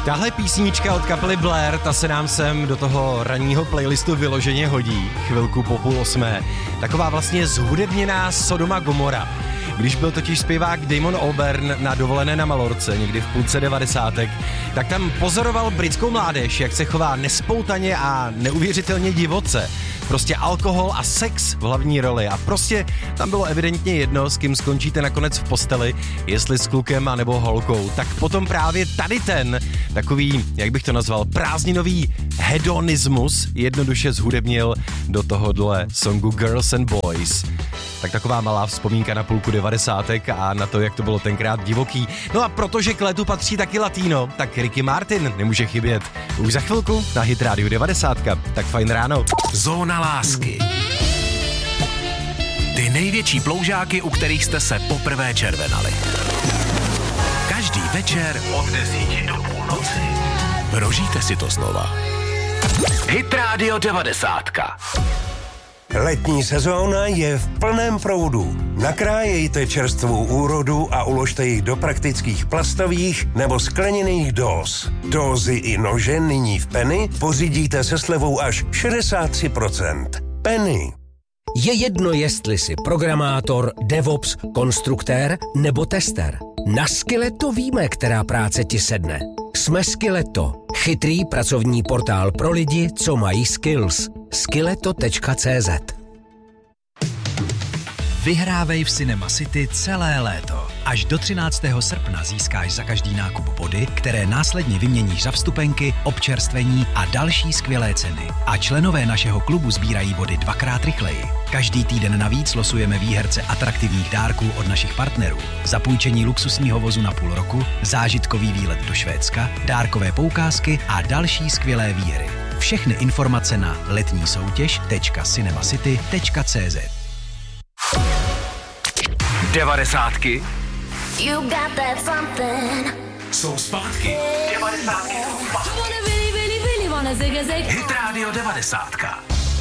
Tahle písnička od kapely Blair, ta se nám sem do toho ranního playlistu vyloženě hodí, chvilku po 7:30. Taková vlastně zhudebněná Sodoma Gomora. Když byl totiž zpěvák Damon Albarn na dovolené na Malorce někdy v půlce 90. tak tam pozoroval britskou mládež, jak se chová nespoutaně a neuvěřitelně divoce. Prostě alkohol a sex v hlavní roli a prostě tam bylo evidentně jedno, s kým skončíte nakonec v posteli, jestli s klukem anebo holkou. Tak potom právě tady ten takový, jak bych to nazval, prázdninový hedonismus jednoduše zhudebnil do tohohle songu Girls and Boys. Tak taková malá vzpomínka na půlku 90. a na to, jak to bylo tenkrát divoký. No a protože k letu patří taky latino, tak Ricky Martin nemůže chybět. Už za chvilku na Hit Radio 90. Tak fajn ráno. Zóna lásky. Ty největší ploužáky, u kterých jste se poprvé červenali. Každý večer od 10 do půlnoci. Prožijte si to znova. Hit Radio 90. Letní sezóna je v plném proudu. Nakrájejte čerstvou úrodu a uložte ji do praktických plastových nebo skleněných dóz. Dózy i nože nyní v Penny pořídíte se slevou až 63%. Penny. Je jedno, jestli jsi programátor, DevOps, konstruktér nebo tester. Na Skilleto víme, která práce ti sedne. Jsme Skilleto, chytrý pracovní portál pro lidi, co mají skills. Skilleto.cz. Vyhrávej v Cinema City celé léto. Až do 13. srpna získáš za každý nákup body, které následně vyměníš za vstupenky, občerstvení a další skvělé ceny. A členové našeho klubu sbírají body 2x rychleji. Každý týden navíc losujeme výherce atraktivních dárků od našich partnerů. Zapůjčení luxusního vozu na půl roku, zážitkový výlet do Švédska, dárkové poukázky a další skvělé výhry. Všechny informace na letnísoutěž.cinemacity.cz. 90ky You got that something. jsou zpátky. 90ky jsou zpátky. Hit Radio 90.